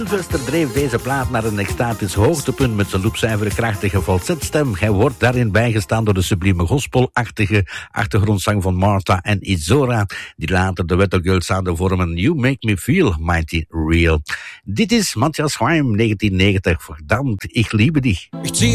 Sylvester dreef deze plaat naar een extatisch hoogtepunt met zijn loopzuivere krachtige falsetstem. Hij wordt daarin bijgestaan door de sublieme gospelachtige achtergrondzang van Martha en Izora, die later de Weather Girls zouden vormen. You Make Me Feel Mighty Real. Dit is Matthias Schweim, 1990. Verdammt, ik liebe dich.